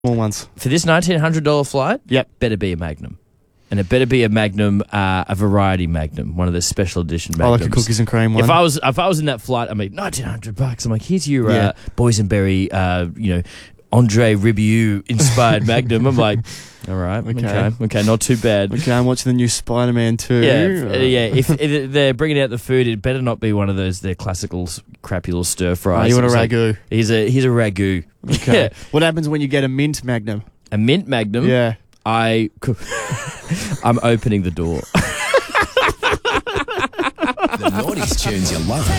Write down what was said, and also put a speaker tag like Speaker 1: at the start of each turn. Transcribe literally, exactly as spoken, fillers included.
Speaker 1: Small ones.
Speaker 2: For this nineteen hundred dollars flight,
Speaker 1: Yep.
Speaker 2: better be a Magnum. And it better be a Magnum, uh, a variety Magnum, one of the special edition
Speaker 1: I
Speaker 2: Magnums.
Speaker 1: like a cookies and cream one.
Speaker 2: If I was if I was in that flight, I'm like, nineteen hundred bucks. I'm like, here's your uh,
Speaker 1: Yeah.
Speaker 2: boysenberry, uh, you know, Andre Ribiu inspired Magnum. I'm like, all right, okay. okay, okay, not too bad.
Speaker 1: Okay, I'm watching the new Spider-Man two.
Speaker 2: Yeah, if, uh, yeah. If, if they're bringing out the food, it better not be one of those their classical s- crappy little stir
Speaker 1: Oh,
Speaker 2: fries.
Speaker 1: you want a
Speaker 2: It's like,
Speaker 1: ragu?
Speaker 2: here's a here's a ragu.
Speaker 1: Okay.
Speaker 2: Yeah.
Speaker 1: What happens when you get a mint Magnum?
Speaker 2: A mint Magnum.
Speaker 1: Yeah.
Speaker 2: I, cou- I'm opening the door.
Speaker 3: The noughties tunes you love.